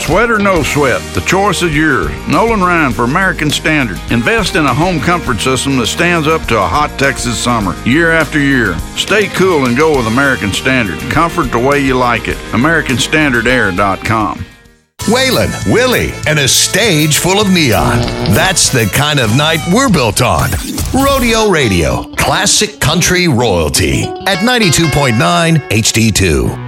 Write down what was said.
Sweat or no sweat, the choice is yours. Nolan Ryan for American Standard. Invest in a home comfort system that stands up to a hot Texas summer, year after year. Stay cool and go with American Standard. Comfort the way you like it. AmericanStandardAir.com. Waylon, Willie, and a stage full of neon. That's the kind of night we're built on. Rodeo Radio, classic country royalty at 92.9 HD2.